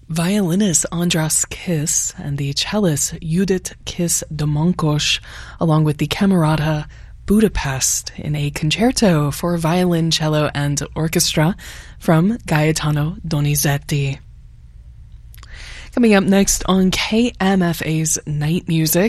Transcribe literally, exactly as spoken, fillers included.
violinist Andras Kiss and the cellist Judith Kiss Domonkos, along with the Camerata Budapest in a concerto for violin, cello, and orchestra from Gaetano Donizetti. Coming up next on K M F A's Night Music,